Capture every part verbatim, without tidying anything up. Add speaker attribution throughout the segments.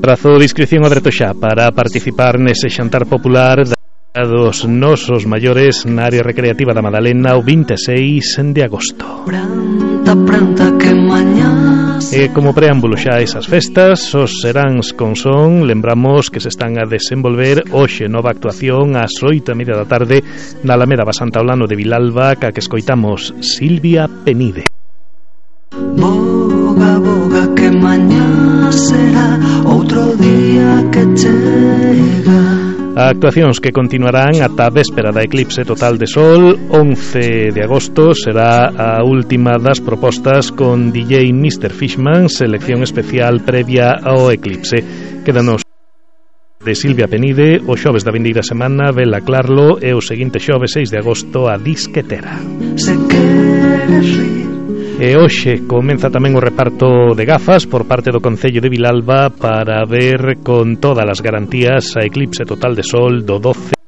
Speaker 1: Abrazo, discreción o dereito xa para participar nese xantar popular dos nosos maiores na área recreativa da Madalena o vinte e seis de agosto. Pranta, pranta, que mañá e como preámbulo xa a esas festas, os seráns con son, lembramos que se están a desenvolver hoxe nova actuación ás oito e media da tarde na Alameda Basanta Olano de Vilalba, ca que escoitamos Silvia Penide.
Speaker 2: Boga, boga, que mañá será outro día que chega.
Speaker 1: Actuacións que continuarán ata a véspera da eclipse total de sol. Once de agosto será a última das propostas con D J mister Fishman, selección especial previa ao eclipse. Quédanos de Silvia Penide o xoves da vindeira semana, Vela Clarlo, e o seguinte xoves seis de agosto a Disquetera. Se queres rir. E hoxe comeza tamén o reparto de gafas por parte do Concello de Vilalba para ver con todas as garantías a eclipse total de sol do doce.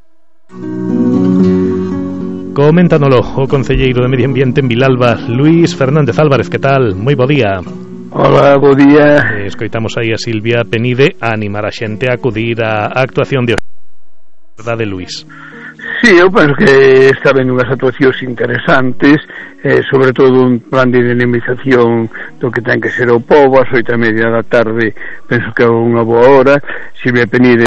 Speaker 1: Coméntanolo o concelleiro de Medio Ambiente en Vilalba, Luís Fernández Álvarez. Que tal? Moi bo día.
Speaker 3: Hola, bo día.
Speaker 1: Escoitamos aí a Silvia Penide a animar a xente a acudir á actuación de hoxe. Verdade, Luís?
Speaker 3: Sí, eu penso que está vendo unhas actuacións interesantes, eh, sobre todo un plan de dinamización do que ten que ser o pobo, ás oito e media da tarde, penso que é unha boa hora. Silvia Penide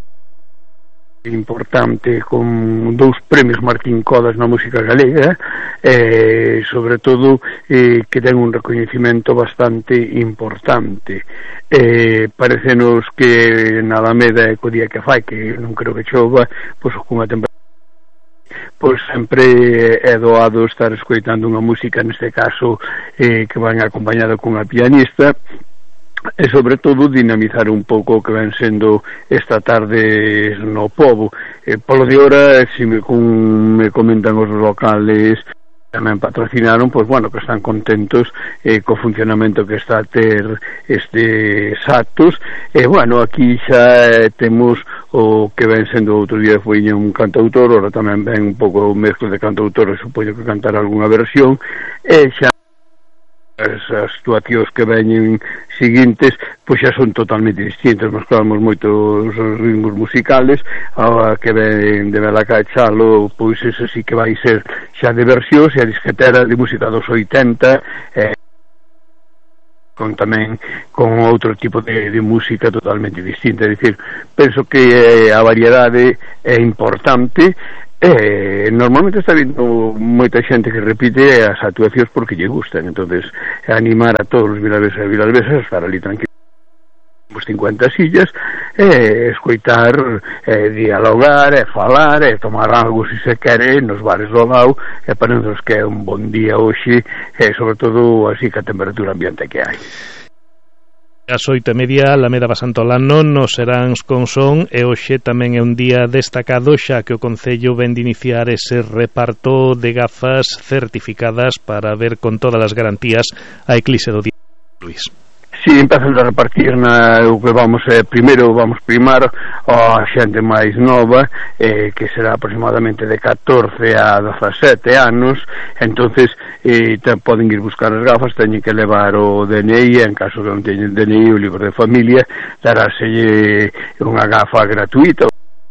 Speaker 3: importante, con dous premios Martín Codas na música galega, eh, sobre todo eh, que ten un recoñecimento bastante importante. Eh, parecenos que na Alameda é co día que fai, que non creo que chova, pois cunha temperatura, pois sempre é doado estar escoitando unha música, neste caso eh, que van acompañada cunha pianista, e sobre todo dinamizar un pouco o que ven sendo esta tarde no pobo. Eh, polo de hora, se me, con, me comentan os locales tamén patrocinaron, pois bueno, que están contentos eh, co funcionamento que está a ter estes actos. E bueno, aquí xa eh, temos o que ven sendo outro día foi un cantautor, ora tamén ven un pouco o mezclo de cantautor, supoño que cantar algunha versión, e xa as actuacións que veñen seguintes pois xa son totalmente distintas, mezclamos moitos ritmos musicales. A que ven de Belacachalo, pois ese sí que vai ser xa de versións, e a Disquetera de música dos oitenta, eh, con tamén con outro tipo de, de música totalmente distinta. É dicir, penso que eh, a variedade é importante. Eh, normalmente está vindo moita xente que repite as actuacións porque lle gustan, entonces animar a todos os vilalbeses e vilalbesas a estar ali tranquilos os cincuenta sillas, e escoitar, e dialogar, e falar, e tomar algo se se quere nos bares do lado, e parece que é un bon día hoxe, e sobre todo así que a temperatura ambiente que hai.
Speaker 1: As oito e media, Alameda Basanta Olano, nos seráns con son, e hoxe tamén é un día destacado, xa que o Concello ven de iniciar ese reparto de gafas certificadas para ver con todas as garantías a eclipse do día, Luís.
Speaker 3: Si, empezan a repartir na, o que vamos, eh, primeiro vamos primar a xente máis nova, eh, que será aproximadamente de catorce a dezasete anos. Entonces eh, te, poden ir buscar as gafas, teñen que levar o D N I, en caso que non teñen D N I, o libro de familia, daráselle unha gafa gratuita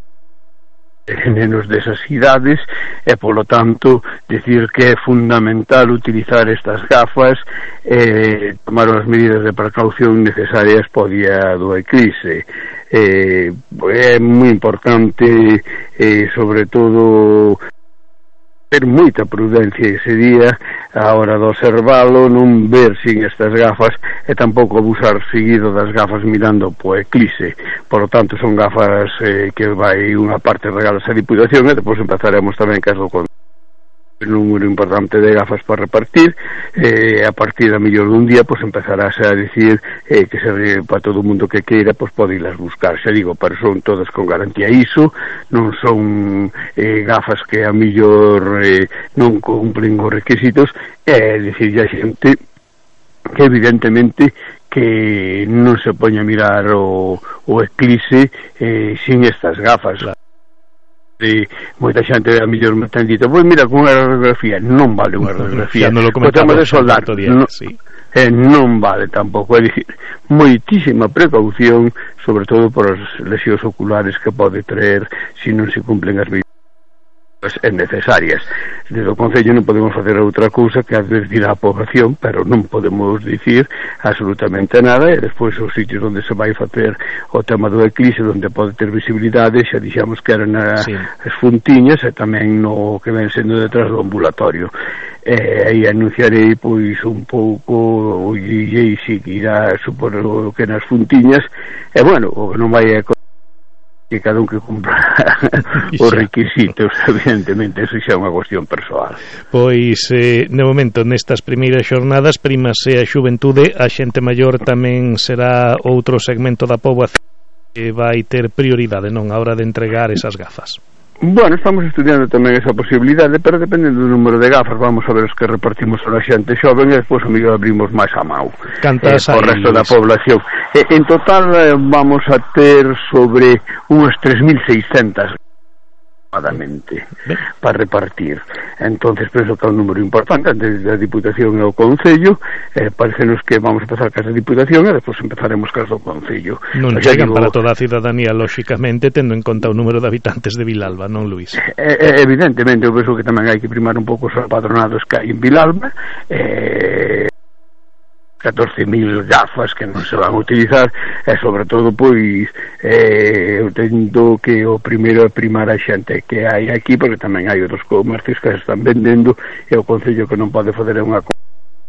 Speaker 3: nenos desas idades, e polo tanto decir que é fundamental utilizar estas gafas, eh, tomar as medidas de precaución necesarias po día do eclipse. Eh, é moi importante, eh, sobre todo ter moita prudencia ese día a hora de observalo, non ver sin estas gafas, e tampouco abusar seguido das gafas mirando po eclipse. Por lo tanto, son gafas eh, que vai unha parte regalas a Diputación, e depois empezaremos tamén que é do con un número importante de gafas para repartir. Eh, a partir da mellor dun día pois empezarás a dicir eh, que se para todo o mundo que queira pois pode irlas buscar. Xa digo, pero son todas con garantía I S O, non son eh, gafas que a mellor eh, non cumplen os requisitos. É dicir, a xente que evidentemente que non se poña a mirar o, o eclipse eh, sin estas gafas. De moita xente a mellor me ten dito, pois mira, con unha radiografía non vale unha radiografía,
Speaker 1: no lo
Speaker 3: o tema de soldar
Speaker 1: día,
Speaker 3: no,
Speaker 1: sí.
Speaker 3: eh, non vale tampouco, é dicir, moitísima precaución, sobre todo por as lesións oculares que pode traer se non se cumplen as medidas necesarias. Desde o Concello non podemos facer outra cousa que advertir á poboación, pero non podemos dicir absolutamente nada, e despois os sitios onde se vai facer o tema do eclipse, onde pode ter visibilidade, xa dixamos que eran a, sí. as Funtiñas, e tamén no que ven sendo detrás do ambulatorio. E aí anunciarei pois un pouco o D J si que irá supor o que nas Funtiñas, e bueno, o que non vai a que cada un que cumpra os requisitos, evidentemente, eso xa é unha cuestión persoal.
Speaker 1: Pois, eh, de momento, nestas primeiras xornadas, primase a xuventude, a xente maior tamén será outro segmento da poboación que vai ter prioridade, non, a hora de entregar esas gafas.
Speaker 3: Bueno, estamos estudiando tamén esa posibilidade, pero dependendo do número de gafas, vamos a ver os que repartimos a xente xoven e despois, amigo, abrimos máis a mau
Speaker 1: Cantas
Speaker 3: eh, o resto da población. Eh, en total eh, vamos a ter sobre unhas tres mil seiscentas para repartir. Entonces penso que é un número importante antes da Diputación e o Concello. eh, parecenos que vamos a empezar cas da Diputación e despois empezaremos cas do Concello.
Speaker 1: Non o chegan digo, para toda a cidadanía, lóxicamente, tendo en conta o número de habitantes de Vilalba, non, Luís?
Speaker 3: Eh, evidentemente, eu penso que tamén hai que primar un pouco os padronados que hai en Vilalba. eh catorce mil gafas que non se van a utilizar, e sobre todo pois eh, eu tento que o primeiro é primar a xente que hai aquí, porque tamén hai outros comercios que se están vendendo e o Concello que non pode fazer unha co-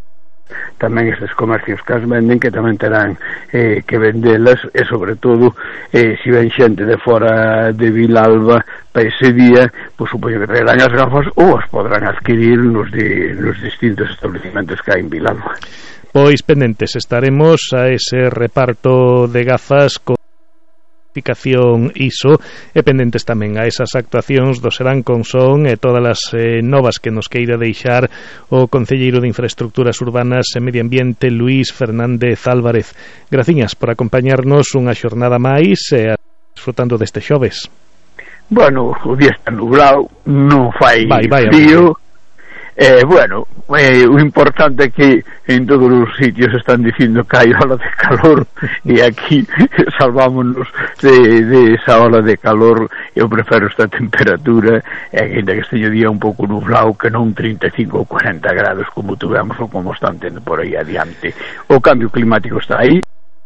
Speaker 3: tamén estes comercios que as venden, que tamén terán eh, que vendelas, e sobre todo eh, se ven xente de fora de Vilalba para ese día, pois supoño que traerán as gafas ou as podrán adquirir nos, de, nos distintos establecimentos que hai en Vilalba.
Speaker 1: Pois pendentes estaremos a ese reparto de gafas con certificación I S O, e pendentes tamén a esas actuacións do Serán Consón e todas as eh, novas que nos queira deixar o concelleiro de Infraestructuras Urbanas e Medio Ambiente, Luís Fernández Álvarez. Graciñas por acompañarnos unha xornada máis e disfrutando deste xoves.
Speaker 3: Bueno, o día está nublado, non fai vai, vai, frío. Eh, bueno, eh, o importante é que en todos os sitios están dicindo que hai ola de calor e aquí salvámonos de, de esa ola de calor. Eu prefiro esta temperatura, e ainda que este día un pouco nublado, que non trinta e cinco ou cuarenta grados como tuvemos ou como están tendo por aí adiante. O cambio climático está aí,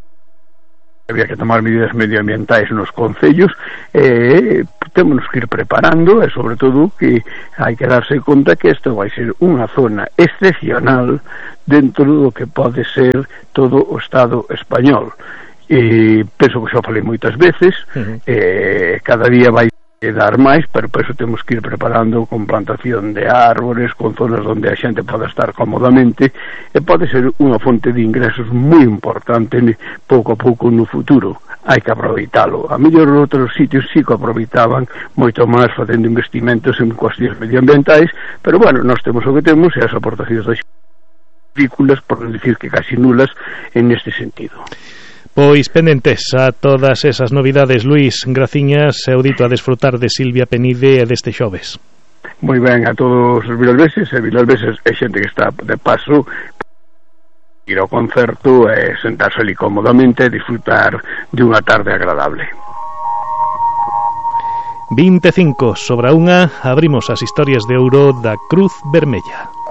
Speaker 3: había que tomar medidas medioambientais nos concellos, e eh, temos que ir preparando, e sobre todo que hai que darse conta que isto vai ser unha zona excepcional dentro do que pode ser todo o Estado español. E penso que xa falei moitas veces, uh-huh. eh, cada día vai dar máis, pero por eso temos que ir preparando con plantación de árbores, con zonas onde a xente poda estar cómodamente, e pode ser unha fonte de ingresos moi importante pouco a pouco no futuro. Hai que aproveitalo. A mellor outros sitios sí que aproveitaban moito máis facendo investimentos en cuestións medioambientais, pero bueno, nós temos o que temos, e as aportacións das ridículas, por non dicir que casi nulas, en este sentido.
Speaker 1: Pois pendentes a todas esas novidades, Luís, graciñas, e o dito a desfrutar de Silvia Penide e deste xoves.
Speaker 3: Moi ben, a todos os vilalbeses e vilalbeses e xente que está de paso, ir ao concerto e sentarse ali cómodamente e disfrutar de unha tarde agradable.
Speaker 1: vinte e cinco sobre a unha, abrimos as historias de ouro da Cruz Vermella.